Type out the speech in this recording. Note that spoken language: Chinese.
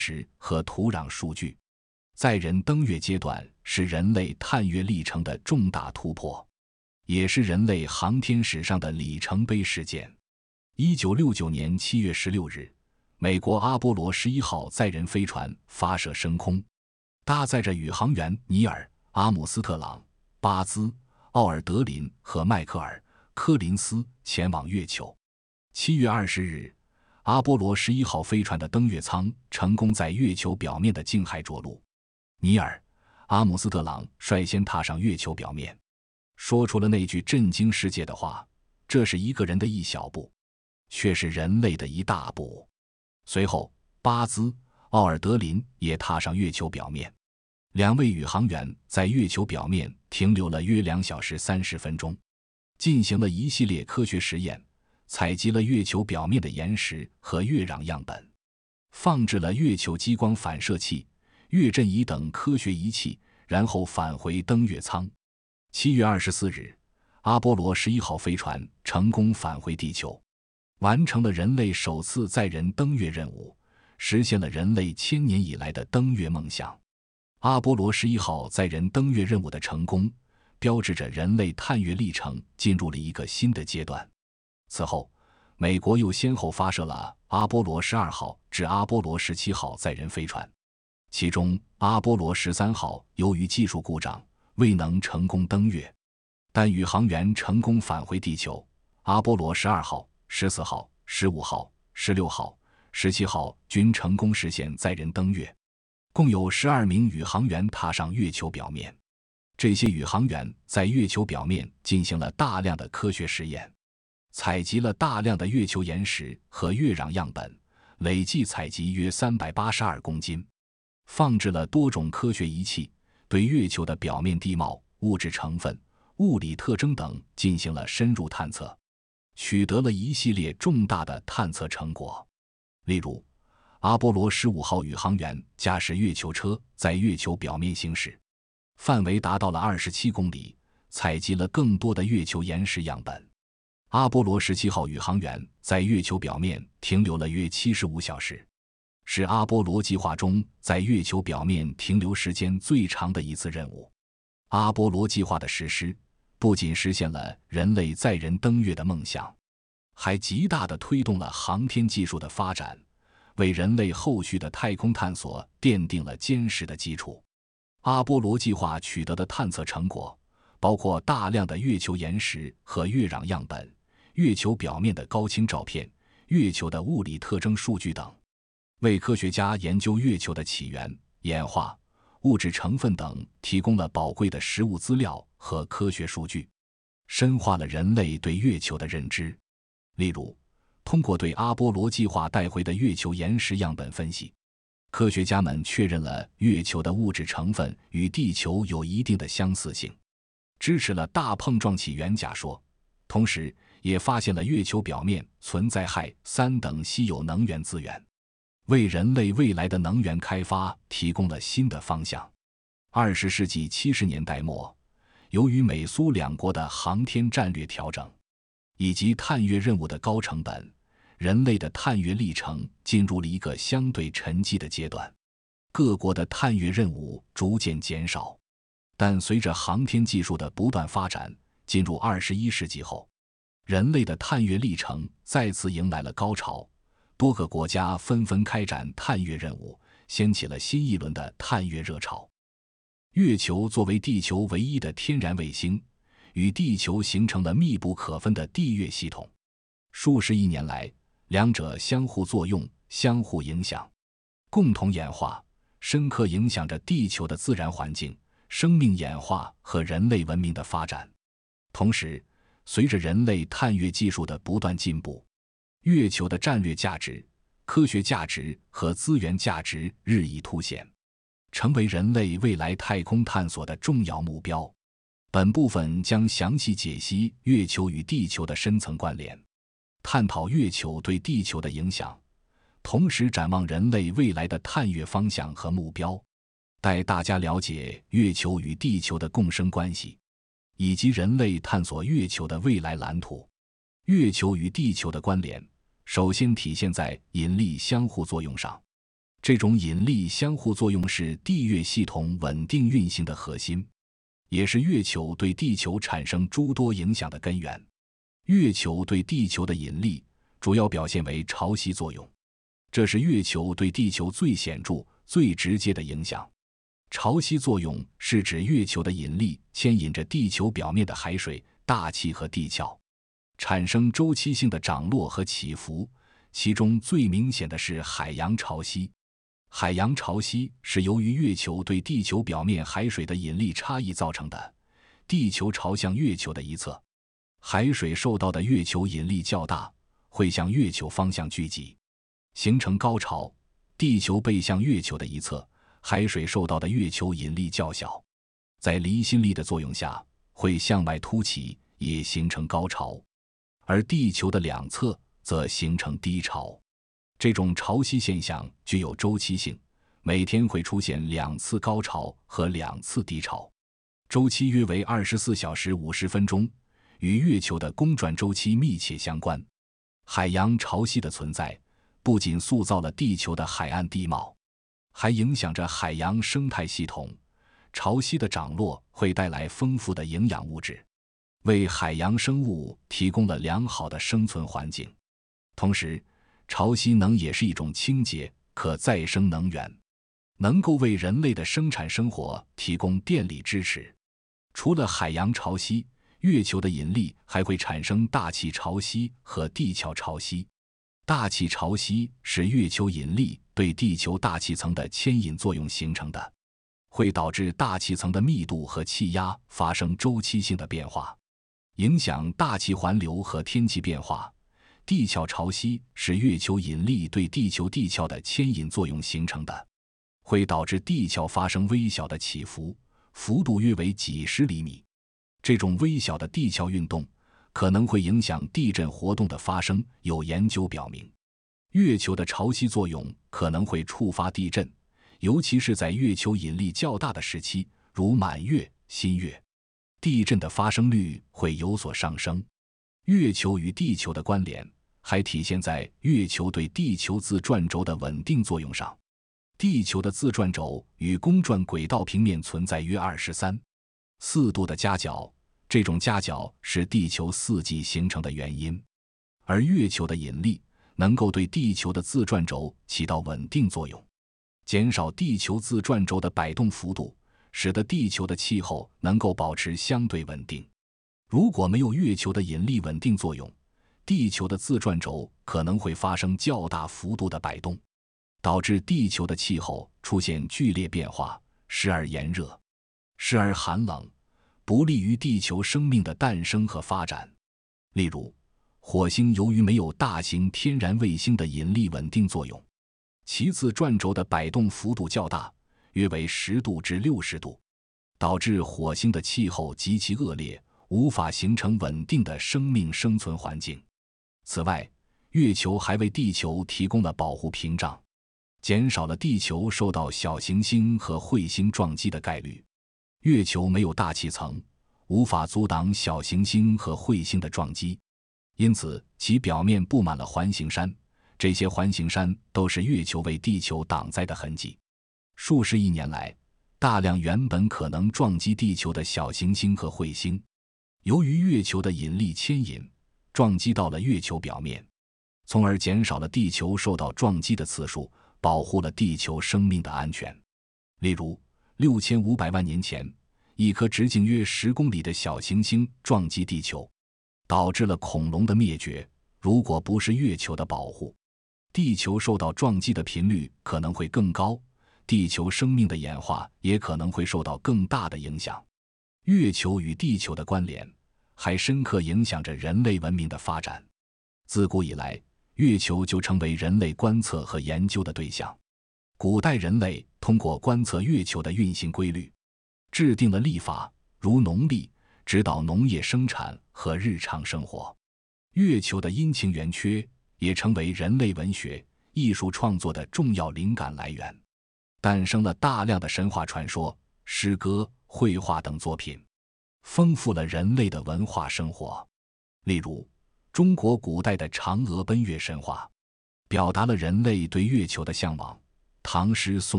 石和土壤数据。载人登月阶段是人类探月历程的重大突破，也是人类航天史上的里程碑事件。1969年7月16日，美国阿波罗11号载人飞船发射升空，搭载着宇航员尼尔·阿姆斯特朗、巴兹·奥尔德林和迈克尔·柯林斯前往月球。7月20日，阿波罗11号飞船的登月舱成功在月球表面的近海着陆。尼尔·阿姆斯特朗率先踏上月球表面，说出了那句震惊世界的话：这是一个人的一小步，却是人类的一大步。随后，巴兹·奥尔德林也踏上月球表面。2位宇航员在月球表面停留了约2小时30分钟，进行了一系列科学实验，采集了月球表面的岩石和月壤样本，放置了月球激光反射器、月震仪等科学仪器，然后返回登月舱。7月24日，阿波罗11号飞船成功返回地球，完成了人类首次载人登月任务，实现了人类1000年以来的登月梦想。阿波罗11号载人登月任务的成功，标志着人类探月历程进入了一个新的阶段。此后，美国又先后发射了阿波罗12号至阿波罗17号载人飞船，其中阿波罗13号由于技术故障未能成功登月，但宇航员成功返回地球。阿波罗12号、14号、15号、16号、17号均成功实现载人登月，共有12名宇航员踏上月球表面。这些宇航员在月球表面进行了大量的科学实验，采集了大量的月球岩石和月壤样本，累计采集约382公斤，放置了多种科学仪器，对月球的表面地貌、物质成分、物理特征等进行了深入探测，取得了一系列重大的探测成果。例如，阿波罗15号宇航员驾驶月球车在月球表面行驶，范围达到了27公里，采集了更多的月球岩石样本。阿波罗17号宇航员在月球表面停留了约75小时，是阿波罗计划中在月球表面停留时间最长的一次任务。阿波罗计划的实施不仅实现了人类载人登月的梦想，还极大地推动了航天技术的发展，为人类后续的太空探索奠定了坚实的基础。阿波罗计划取得的探测成果包括大量的月球岩石和月壤样本、月球表面的高清照片、月球的物理特征数据等，为科学家研究月球的起源、演化、物质成分等提供了宝贵的实物资料和科学数据，深化了人类对月球的认知。例如，通过对阿波罗计划带回的月球岩石样本分析，科学家们确认了月球的物质成分与地球有一定的相似性，支持了大碰撞起源假说，同时也发现了月球表面存在氦等稀有能源资源，为人类未来的能源开发提供了新的方向。20世纪70年代末，由于美苏两国的航天战略调整以及探月任务的高成本，人类的探月历程进入了一个相对沉寂的阶段，各国的探月任务逐渐减少。但随着航天技术的不断发展，进入21世纪后，人类的探月历程再次迎来了高潮，多个国家纷纷开展探月任务，掀起了新一轮的探月热潮。月球作为地球唯一的天然卫星，与地球形成了密不可分的地月系统。数十亿年来，两者相互作用，相互影响，共同演化，深刻影响着地球的自然环境、生命演化和人类文明的发展。同时，随着人类探月技术的不断进步，月球的战略价值、科学价值和资源价值日益凸显，成为人类未来太空探索的重要目标。本部分将详细解析月球与地球的深层关联，探讨月球对地球的影响，同时展望人类未来的探月方向和目标，带大家了解月球与地球的共生关系，以及人类探索月球的未来蓝图。月球与地球的关联首先体现在引力相互作用上。 这种引力相互作用是地月系统稳定运行的核心，也是月球对地球产生诸多影响的根源。月球对地球的引力主要表现为潮汐作用，这是月球对地球最显著、最直接的影响。潮汐作用是指月球的引力牵引着地球表面的海水、大气和地壳，产生周期性的涨落和起伏，其中最明显的是海洋潮汐。海洋潮汐是由于月球对地球表面海水的引力差异造成的，地球朝向月球的一侧，海水受到的月球引力较大，会向月球方向聚集，形成高潮；地球背向月球的一侧，海水受到的月球引力较小，在离心力的作用下会向外凸起，也形成高潮，而地球的两侧则形成低潮。这种潮汐现象具有周期性，每天会出现2次高潮和2次低潮，周期约为24小时50分钟，与月球的公转周期密切相关。海洋潮汐的存在不仅塑造了地球的海岸地貌，还影响着海洋生态系统。潮汐的涨落会带来丰富的营养物质，为海洋生物提供了良好的生存环境。同时，潮汐能也是一种清洁、可再生能源，能够为人类的生产生活提供电力支持。除了海洋潮汐，月球的引力还会产生大气潮汐和地壳潮汐。大气潮汐是月球引力对地球大气层的牵引作用形成的，会导致大气层的密度和气压发生周期性的变化，影响大气环流和天气变化。地壳潮汐是月球引力对地球地壳的牵引作用形成的，会导致地壳发生微小的起伏，幅度约为几十厘米。这种微小的地壳运动可能会影响地震活动的发生，有研究表明，月球的潮汐作用可能会触发地震，尤其是在月球引力较大的时期，如满月、新月，地震的发生率会有所上升。月球与地球的关联还体现在月球对地球自转轴的稳定作用上。地球的自转轴与公转轨道平面存在约23.4度的夹角，这种夹角是地球四季形成的原因。而月球的引力能够对地球的自转轴起到稳定作用，减少地球自转轴的摆动幅度，使得地球的气候能够保持相对稳定。如果没有月球的引力稳定作用，地球的自转轴可能会发生较大幅度的摆动，导致地球的气候出现剧烈变化，时而炎热，时而寒冷，不利于地球生命的诞生和发展。例如，火星由于没有大型天然卫星的引力稳定作用，其自转轴的摆动幅度较大，约为10度至60度，导致火星的气候极其恶劣，无法形成稳定的生命生存环境。此外，月球还为地球提供了保护屏障，减少了地球受到小行星和彗星撞击的概率。月球没有大气层，无法阻挡小行星和彗星的撞击，因此其表面布满了环形山，这些环形山都是月球为地球挡灾的痕迹。数十亿年来，大量原本可能撞击地球的小行星和彗星，由于月球的引力牵引，撞击到了月球表面，从而减少了地球受到撞击的次数，保护了地球生命的安全。例如，6500万年前，一颗直径约10公里的小行星撞击地球，导致了恐龙的灭绝。如果不是月球的保护，地球受到撞击的频率可能会更高，地球生命的演化也可能会受到更大的影响。月球与地球的关联还深刻影响着人类文明的发展。自古以来，月球就成为人类观测和研究的对象。古代人类通过观测月球的运行规律，制定了历法，如农历，指导农业生产和日常生活。月球的阴晴圆缺也成为人类文学、艺术创作的重要灵感来源，诞生了大量的神话传说、诗歌、绘画等作品，丰富了人类的文化生活。例如，中国古代的嫦娥奔月神话，表达了人类对月球的向往， 唐诗宋